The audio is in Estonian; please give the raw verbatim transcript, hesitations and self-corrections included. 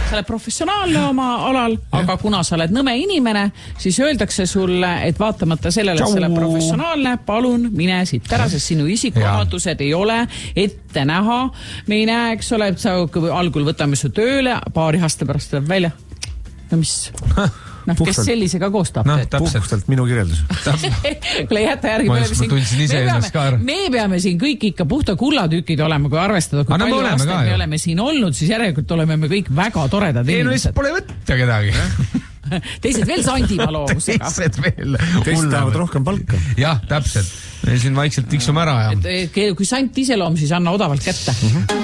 sa oled professionaalne oma alal, aga kuna sa oled nõme inimene, siis öeldakse sulle, et vaatamata sellele, et sa oled professionaalne, palun mine siit ära, sest sinu isikuomadused ei ole ette näha. Me ei näe, eks ole, et sa algul võtame su tööle, paari aasta pärast tuleb välja. No mis? No, kes sellisega koostab? No, puhtalt minu kirjeldus. Kuule, jätta järgi. Ma, ma tundsin ise ennast ka ära. Me peame siin kõik ikka puhta kullatükid olema, kui arvestada, kui palju aastaid me oleme siin olnud, siis järelikult oleme me kõik väga toredad inimesed. Ei, no inimesed. pole võtta kedagi. Teised veel Sandimaa loomusega. Teised veel. Teised tahavad rohkem palka. Jah, täpselt. Me siin vaikselt tiksume ära. Ja... Et, kui Sant iseloom, siis anna odavalt kätte.